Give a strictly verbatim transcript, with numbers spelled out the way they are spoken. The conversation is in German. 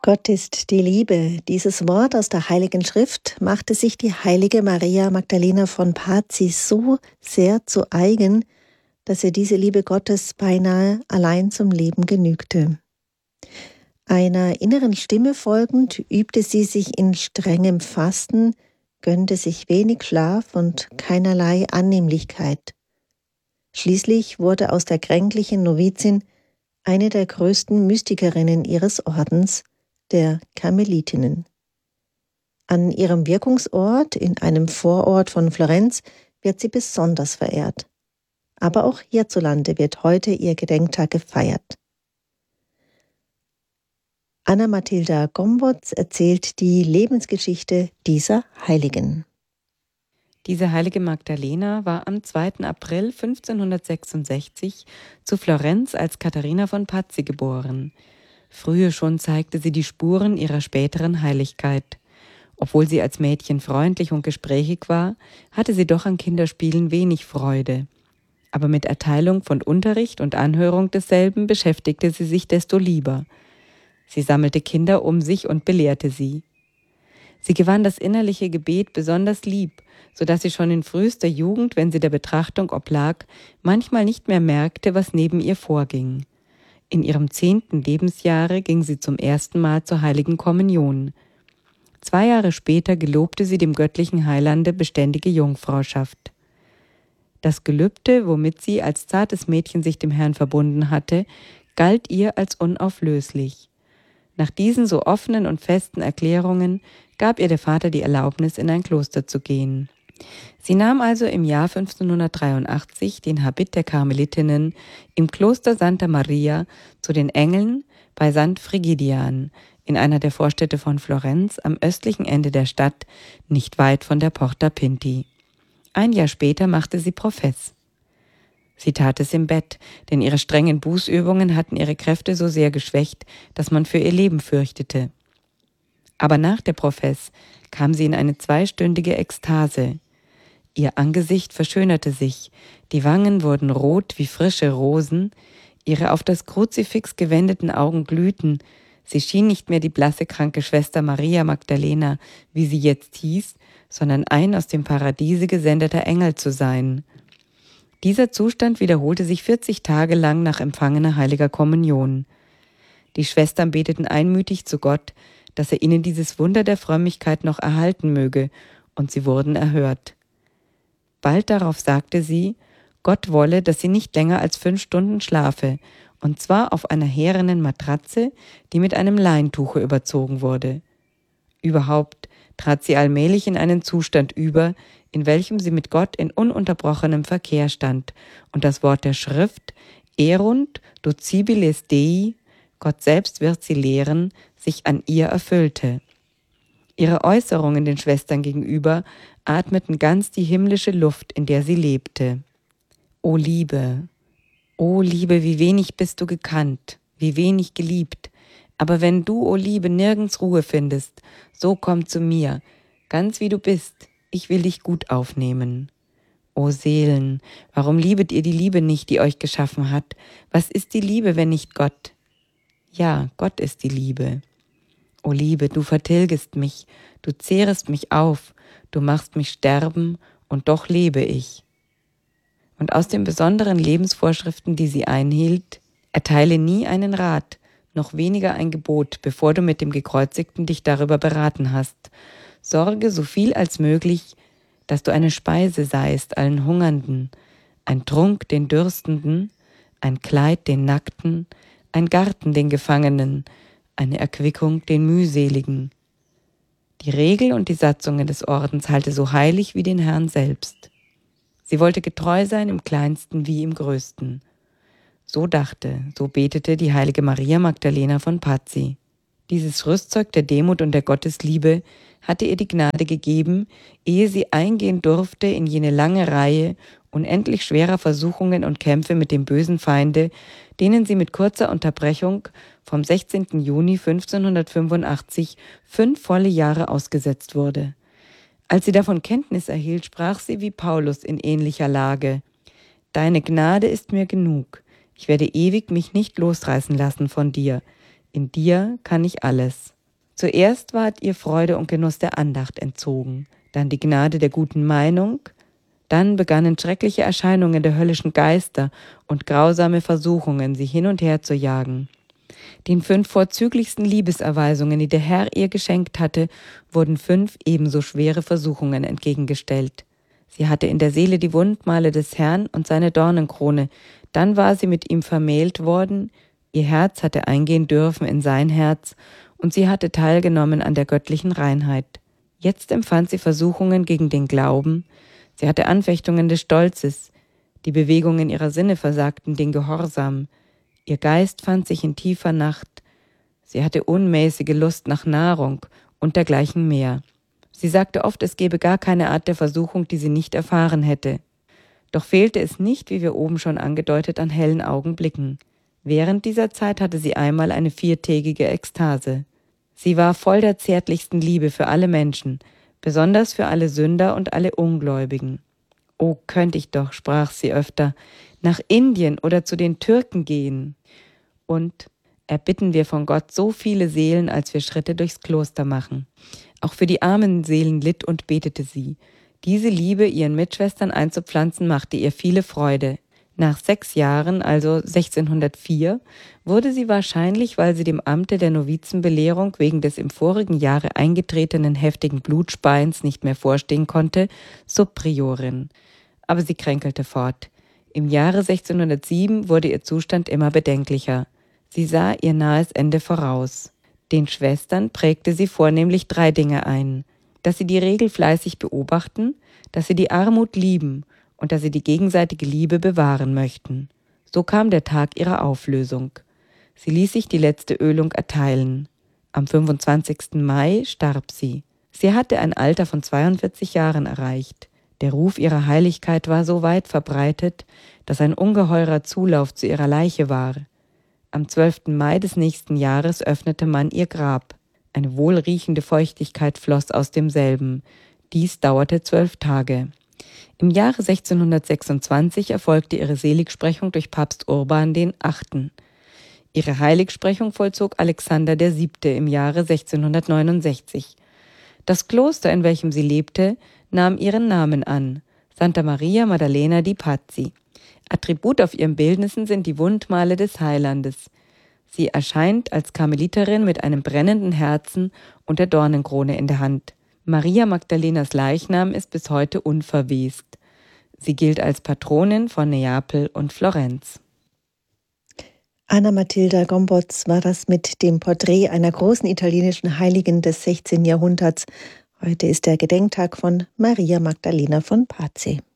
Gott ist die Liebe. Dieses Wort aus der Heiligen Schrift machte sich die heilige Maria Magdalena von Pazzi so sehr zu eigen, dass ihr diese Liebe Gottes beinahe allein zum Leben genügte. Einer inneren Stimme folgend übte sie sich in strengem Fasten, gönnte sich wenig Schlaf und keinerlei Annehmlichkeit. Schließlich wurde aus der kränklichen Novizin eine der größten Mystikerinnen ihres Ordens, der Karmelitinnen. An ihrem Wirkungsort, in einem Vorort von Florenz, wird sie besonders verehrt. Aber auch hierzulande wird heute ihr Gedenktag gefeiert. Anna-Mathilda Gombotz erzählt die Lebensgeschichte dieser Heiligen. Diese heilige Magdalena war am zweiten April fünfzehnhundertsechsundsechzig zu Florenz als Katharina von Pazzi geboren. Früher schon zeigte sie die Spuren ihrer späteren Heiligkeit. Obwohl sie als Mädchen freundlich und gesprächig war, hatte sie doch an Kinderspielen wenig Freude. Aber mit Erteilung von Unterricht und Anhörung desselben beschäftigte sie sich desto lieber. Sie sammelte Kinder um sich und belehrte sie. Sie gewann das innerliche Gebet besonders lieb, so dass sie schon in frühester Jugend, wenn sie der Betrachtung oblag, manchmal nicht mehr merkte, was neben ihr vorging. In ihrem zehnten Lebensjahre ging sie zum ersten Mal zur Heiligen Kommunion. Zwei Jahre später gelobte sie dem göttlichen Heilande beständige Jungfrauschaft. Das Gelübde, womit sie als zartes Mädchen sich dem Herrn verbunden hatte, galt ihr als unauflöslich. Nach diesen so offenen und festen Erklärungen gab ihr der Vater die Erlaubnis, in ein Kloster zu gehen. Sie nahm also im Jahr fünfzehnhundertdreiundachtzig den Habit der Karmelitinnen im Kloster Santa Maria zu den Engeln bei Sant Frigidian, in einer der Vorstädte von Florenz am östlichen Ende der Stadt, nicht weit von der Porta Pinti. Ein Jahr später machte sie Profess. Sie tat es im Bett, denn ihre strengen Bußübungen hatten ihre Kräfte so sehr geschwächt, dass man für ihr Leben fürchtete. Aber nach der Profess kam sie in eine zweistündige Ekstase. Ihr Angesicht verschönerte sich, die Wangen wurden rot wie frische Rosen, ihre auf das Kruzifix gewendeten Augen glühten, sie schien nicht mehr die blasse, kranke Schwester Maria Magdalena, wie sie jetzt hieß, sondern ein aus dem Paradiese gesendeter Engel zu sein. Dieser Zustand wiederholte sich vierzig Tage lang nach empfangener heiliger Kommunion. Die Schwestern beteten einmütig zu Gott, dass er ihnen dieses Wunder der Frömmigkeit noch erhalten möge, und sie wurden erhört. Bald darauf sagte sie, Gott wolle, dass sie nicht länger als fünf Stunden schlafe, und zwar auf einer härenen Matratze, die mit einem Leintuche überzogen wurde. Überhaupt trat sie allmählich in einen Zustand über, in welchem sie mit Gott in ununterbrochenem Verkehr stand und das Wort der Schrift, erunt ducibiles Dei, Gott selbst wird sie lehren, sich an ihr erfüllte. Ihre Äußerungen den Schwestern gegenüber atmeten ganz die himmlische Luft, in der sie lebte. O Liebe, o Liebe, wie wenig bist du gekannt, wie wenig geliebt, aber wenn du, o Liebe, nirgends Ruhe findest, so komm zu mir, ganz wie du bist, ich will dich gut aufnehmen. O Seelen, warum liebet ihr die Liebe nicht, die euch geschaffen hat? Was ist die Liebe, wenn nicht Gott? Ja, Gott ist die Liebe. O Liebe, du vertilgest mich, du zehrest mich auf, du machst mich sterben, und doch lebe ich. Und aus den besonderen Lebensvorschriften, die sie einhielt, erteile nie einen Rat, noch weniger ein Gebot, bevor du mit dem Gekreuzigten dich darüber beraten hast. Sorge so viel als möglich, dass du eine Speise seist allen Hungernden, ein Trunk den Dürstenden, ein Kleid den Nackten, ein Garten den Gefangenen, eine Erquickung den Mühseligen. Die Regel und die Satzungen des Ordens halte so heilig wie den Herrn selbst. Sie wollte getreu sein im Kleinsten wie im Größten. So dachte, so betete die heilige Maria Magdalena von Pazzi. Dieses Rüstzeug der Demut und der Gottesliebe hatte ihr die Gnade gegeben, ehe sie eingehen durfte in jene lange Reihe unendlich schwerer Versuchungen und Kämpfe mit dem bösen Feinde, denen sie mit kurzer Unterbrechung vom sechzehnten Juni fünfzehnhundertfünfundachtzig fünf volle Jahre ausgesetzt wurde. Als sie davon Kenntnis erhielt, sprach sie wie Paulus in ähnlicher Lage: Deine Gnade ist mir genug, ich werde ewig mich nicht losreißen lassen von dir. In dir kann ich alles. Zuerst ward ihr Freude und Genuss der Andacht entzogen, dann die Gnade der guten Meinung, dann begannen schreckliche Erscheinungen der höllischen Geister und grausame Versuchungen, sie hin und her zu jagen. Den fünf vorzüglichsten Liebeserweisungen, die der Herr ihr geschenkt hatte, wurden fünf ebenso schwere Versuchungen entgegengestellt. Sie hatte in der Seele die Wundmale des Herrn und seine Dornenkrone, dann war sie mit ihm vermählt worden, ihr Herz hatte eingehen dürfen in sein Herz, und sie hatte teilgenommen an der göttlichen Reinheit. Jetzt empfand sie Versuchungen gegen den Glauben, sie hatte Anfechtungen des Stolzes, die Bewegungen ihrer Sinne versagten den Gehorsam, ihr Geist fand sich in tiefer Nacht, sie hatte unmäßige Lust nach Nahrung und dergleichen mehr. Sie sagte oft, es gebe gar keine Art der Versuchung, die sie nicht erfahren hätte. Doch fehlte es nicht, wie wir oben schon angedeutet, an hellen Augenblicken. Während dieser Zeit hatte sie einmal eine viertägige Ekstase. Sie war voll der zärtlichsten Liebe für alle Menschen, besonders für alle Sünder und alle Ungläubigen. »Oh, könnte ich doch«, sprach sie öfter, »nach Indien oder zu den Türken gehen.« Und erbitten wir von Gott so viele Seelen, als wir Schritte durchs Kloster machen. Auch für die armen Seelen litt und betete sie. Diese Liebe ihren Mitschwestern einzupflanzen, machte ihr viele Freude. Nach sechs Jahren, also sechzehnhundertvier, wurde sie wahrscheinlich, weil sie dem Amte der Novizenbelehrung wegen des im vorigen Jahre eingetretenen heftigen Blutspeins nicht mehr vorstehen konnte, Subpriorin. Aber sie kränkelte fort. Im Jahre sechzehnhundertsieben wurde ihr Zustand immer bedenklicher. Sie sah ihr nahes Ende voraus. Den Schwestern prägte sie vornehmlich drei Dinge ein: dass sie die Regel fleißig beobachten, dass sie die Armut lieben und dass sie die gegenseitige Liebe bewahren möchten. So kam der Tag ihrer Auflösung. Sie ließ sich die letzte Ölung erteilen. Am fünfundzwanzigsten Mai starb sie. Sie hatte ein Alter von zweiundvierzig Jahren erreicht. Der Ruf ihrer Heiligkeit war so weit verbreitet, dass ein ungeheurer Zulauf zu ihrer Leiche war. Am zwölften Mai des nächsten Jahres öffnete man ihr Grab. Eine wohlriechende Feuchtigkeit floss aus demselben. Dies dauerte zwölf Tage. Im Jahre sechzehnhundertsechsundzwanzig erfolgte ihre Seligsprechung durch Papst Urban den Achten. Ihre Heiligsprechung vollzog Alexander der Siebte im Jahre sechzehnhundertneunundsechzig. Das Kloster, in welchem sie lebte, nahm ihren Namen an: Santa Maria Maddalena di Pazzi. Attribut auf ihren Bildnissen sind die Wundmale des Heilandes. Sie erscheint als Karmeliterin mit einem brennenden Herzen und der Dornenkrone in der Hand. Maria Magdalenas Leichnam ist bis heute unverwest. Sie gilt als Patronin von Neapel und Florenz. Anna Matilda Gombotz war das mit dem Porträt einer großen italienischen Heiligen des sechzehnten Jahrhunderts. Heute ist der Gedenktag von Maria Magdalena von Pazzi.